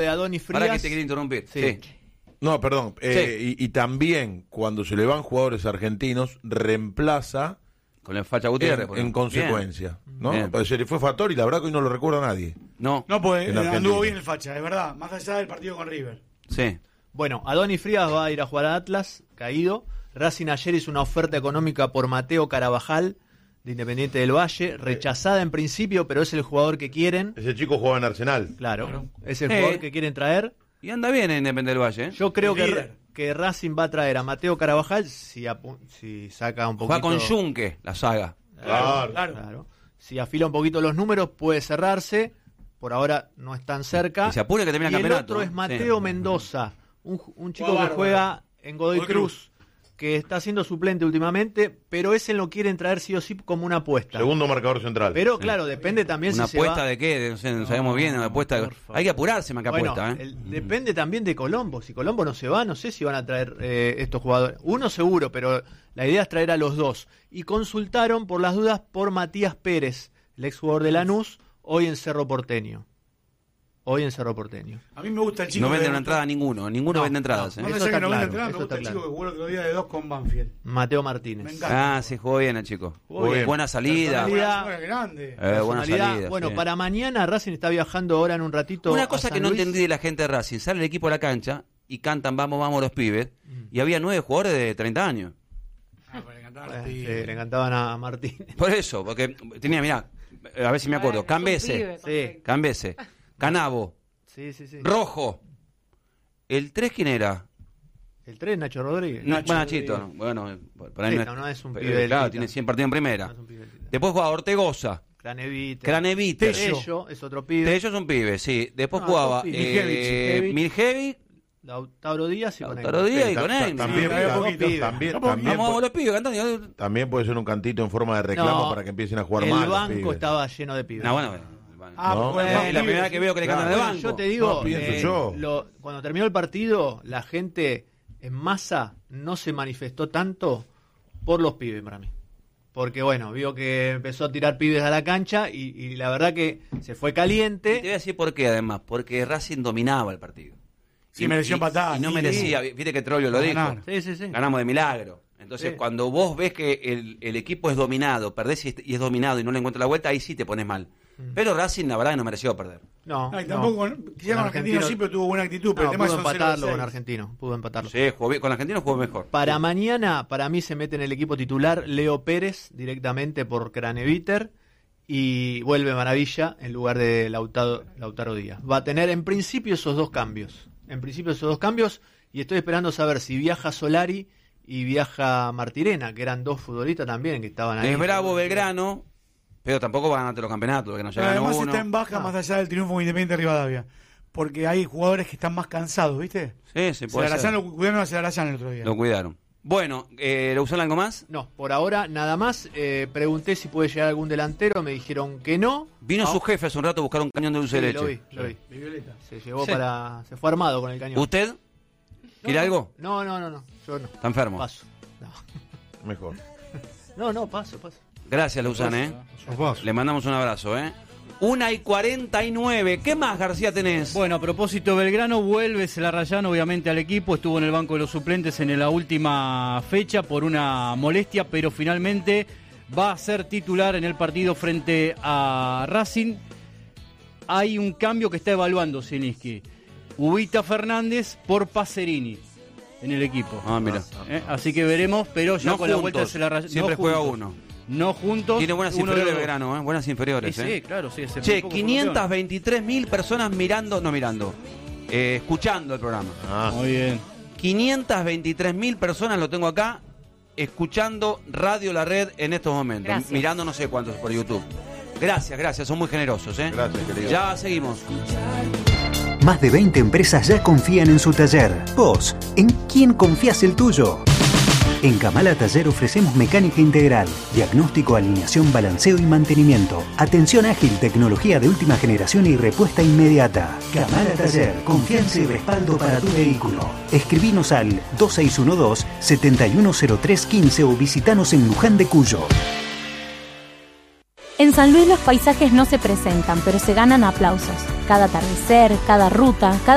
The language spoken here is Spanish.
de Adonis Frías. Para que te quiero interrumpir. Sí. No, perdón. Y también, cuando se le van jugadores argentinos, reemplaza con el Facha Gutiérrez. En consecuencia. Bien. ¿No? Bien. Pues se le fue Fattori, la verdad que hoy no lo recuerda nadie. No, pues anduvo bien el Facha, es verdad. Más allá del partido con River. Sí. Bueno, Adonis Frías va a ir a jugar a Atlas, caído. Racing ayer hizo una oferta económica por Mateo Carabajal, de Independiente del Valle, rechazada en principio, pero es el jugador que quieren. Ese chico jugaba en Arsenal. Claro. Es el jugador que quieren traer. Y anda bien en Independiente del Valle. Yo creo que Racing va a traer a Mateo Carabajal si saca un poquito. Juega con Junque, la saga. Claro. Si afila un poquito los números, puede cerrarse. Por ahora no es tan cerca. Y se apura que termina el campeonato. El otro es Mateo Mendoza, un chico que juega en Godoy Cruz, que está siendo suplente últimamente, pero ese lo quieren traer sí o sí como una apuesta. Segundo marcador central. Pero claro, depende también ¿Una si apuesta se va... de qué? No sé, no sabemos bien. Una apuesta. Hay que apurarse más que apuesta. Depende también de Colombo. Si Colombo no se va, no sé si van a traer estos jugadores. Uno seguro, pero la idea es traer a los dos. Y consultaron por las dudas por Matías Pérez, el exjugador de Lanús, hoy en Cerro Porteño. A mí me gusta el chico. No vende una entrada a ninguno vende entradas. No me gusta el chico que jugó el otro día de 2 con Banfield. Mateo Martínez. Me encanta. Sí, jugó bien el chico. Bien. Buena salida. Buena salida. Bueno, sí. para mañana Racing está viajando ahora en un ratito. Una cosa a San que no Luis. entendí de la gente de Racing, sale el equipo a la cancha y cantan vamos, vamos los pibes, y había 9 jugadores de 30 años. Le encantaban a Martínez. Por eso, porque tenía, mirá, a ver si me acuerdo, Cambese, Canavo, Sí. Rojo. ¿El 3 quién era? El 3, Nacho Rodríguez. Nachito, no. Bueno, por ahí no es un pibe. Claro, tiene 100 partidos en primera. No es un pibe. Después jugaba Ortegoza. Craneviter. Tello es otro pibe. Tello es un pibe, sí. Después jugaba Miljevic. Lautaro Díaz y Conegni. Vamos los pibes cantando. También puede ser un cantito en forma de reclamo para que empiecen a jugar más. El banco estaba lleno de pibes. No, bueno. Es la primera que veo que le cantan de banco. Yo te digo, cuando terminó el partido, la gente en masa no se manifestó tanto por los pibes para mí. Porque bueno, vio que empezó a tirar pibes a la cancha y la verdad que se fue caliente. Y te voy a decir por qué además, porque Racing dominaba el partido. Sí, mereció empatar. Y no merecía, viste que Trollio lo dijo. Sí. Ganamos de milagro. Entonces, cuando vos ves que el equipo es dominado, perdés y es dominado y no le encuentras la vuelta, ahí sí te pones mal. Pero Racing, la verdad, no mereció perder. Y tampoco, quizás con Argentino siempre tuvo buena actitud, pero el tema pudo es empatarlo con Argentino. Sí, con Argentino jugó mejor. Para mañana, para mí se mete en el equipo titular Leo Pérez directamente por Craneviter y vuelve Maravilla en lugar de Lautaro Díaz. Va a tener en principio esos dos cambios. Y estoy esperando saber si viaja Solari y viaja Martirena, que eran dos futbolistas también que estaban ahí. Es bravo Belgrano, pero tampoco van a ganar los campeonatos, que no llegan además uno. Está en baja más allá del triunfo con Independiente Rivadavia, porque hay jugadores que están más cansados, ¿viste? Sí, se puede ser. Lo cuidaron a Celarayán el otro día. Lo cuidaron. Bueno, ¿le usaron algo más? No, por ahora nada más. Pregunté si puede llegar algún delantero, me dijeron que no. Vino su jefe hace un rato a buscar un cañón de dulce de leche. Lo vi. Se fue armado con el cañón. ¿Usted? ¿Quiere algo? No, yo no. ¿Está enfermo? Paso. No. Mejor. No, paso. Gracias, Luzán, Le mandamos un abrazo, 1:49. ¿Qué más, García, tenés? Bueno, a propósito, Belgrano vuelve Celarayán obviamente al equipo. Estuvo en el banco de los suplentes en la última fecha por una molestia, pero finalmente va a ser titular en el partido frente a Racing. Hay un cambio que está evaluando Zielinski. Ubita Fernández por Pacerini en el equipo. Mira. Así que veremos, pero ya no con juntos, la vuelta de Celarayán. Siempre juega uno. No juntos. Tiene buenas inferiores Belgrano, buenas inferiores. Sí, claro, sí. 523.000 personas escuchando el programa. Muy bien. 523.000 personas, lo tengo acá, escuchando Radio La Red en estos momentos. Gracias. Mirando no sé cuántos por YouTube. Gracias, son muy generosos. Gracias, querido. Ya seguimos. Más de 20 empresas ya confían en su taller. ¿Vos, en quién confías el tuyo? En Kamala Taller ofrecemos mecánica integral, diagnóstico, alineación, balanceo y mantenimiento, atención ágil, tecnología de última generación y respuesta inmediata. Kamala Taller, confianza y respaldo para tu vehículo. Escribinos al 2612-710315 o visitanos en Luján de Cuyo. En San Luis los paisajes no se presentan, pero se ganan aplausos. Cada atardecer, cada ruta, cada